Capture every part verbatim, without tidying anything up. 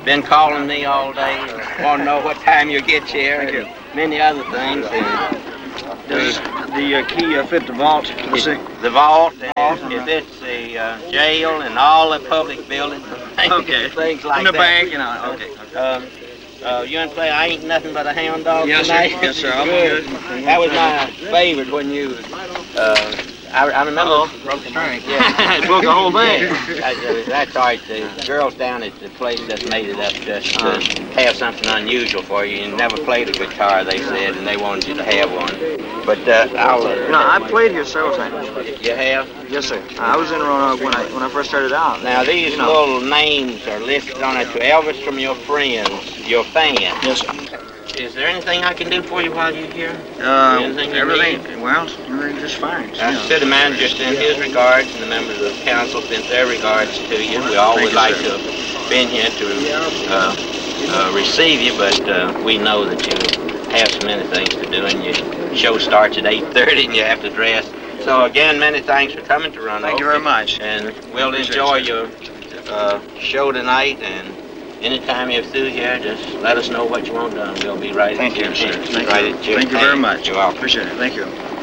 been calling me all day. Want to know what time you get here. Thank you. And many other things. And Does the uh, key uh, fit the vault? Let's see. the vault, and if it's the uh, jail and all the public buildings, Okay. things like In the that. bank, you know. Okay. okay. Um, uh, you and play I Ain't Nothing But a Hound Dog Yes, sir. tonight? Yes, sir. I'll be Good. good. That was my favorite when you, uh, I, I remember. Uh-oh. Broke the string. It broke the whole thing. That's, uh, that's all right. The girls down at the place just made it up just to have something unusual for you. You never played a guitar, they said, and they wanted you to have one. But uh, I'll. Uh, You know, I played here several times. You have? Yes, sir. I was in Roanoke when I when I first started out. Now these You know. little names are listed on it to Elvis from your friends, your fans. Yes, sir. Is there anything I can do for you while you're here? Uh, Anything you everything. need? Well, everything's just fine. Our Yeah. city manager sent his regards, and the members of the council sent their regards to you. We all Thank would you, like sir. to have been here to uh, uh, receive you, but uh, we know that you have so many things to do, and your show starts at eight thirty, and you have to dress. So again, many thanks for coming to Roanoke. Thank you very much. And we'll Appreciate enjoy it, your uh, show tonight, and anytime you're through here, just let us know what you want done. We'll be right Thank at you, your sir. hand. Thank right you. at your Thank you hand. very much. You're welcome. Appreciate it. Thank you.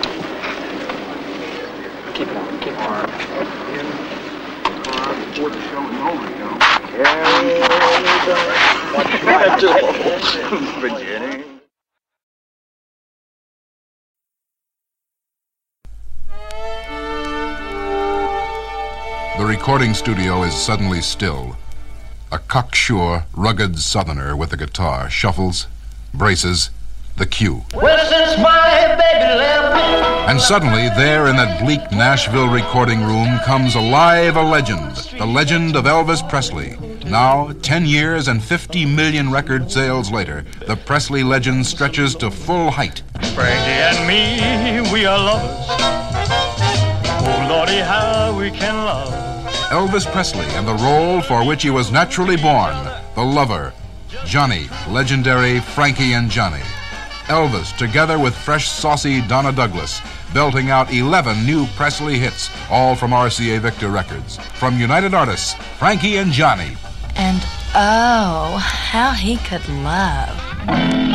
Keep on. Keep on. Before the show is over, you know. Virginia. The recording studio is suddenly still. A cocksure, rugged southerner with a guitar shuffles, braces, the cue. Well, since my baby left me. And suddenly, there in that bleak Nashville recording room comes alive a legend, the legend of Elvis Presley. Now, ten years and fifty million record sales later, the Presley legend stretches to full height. Frankie and me, we are lovers. Oh, Lordy, how we can love. Elvis Presley and the role for which he was naturally born, the lover, Johnny, legendary Frankie and Johnny. Elvis, together with fresh, saucy Donna Douglas, belting out eleven new Presley hits, all from R C A Victor Records. From United Artists, Frankie and Johnny. And oh, how he could love.